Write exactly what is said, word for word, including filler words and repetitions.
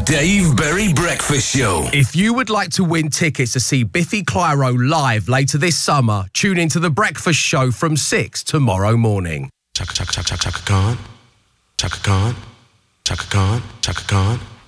Dave Berry Breakfast Show. If you would like to win tickets to see Biffy Clyro live later this summer, tune into The Breakfast Show from six tomorrow morning. Chaka, chaka, chaka, chaka, Khan. Chaka Khan. Chaka Khan. Chaka Khan.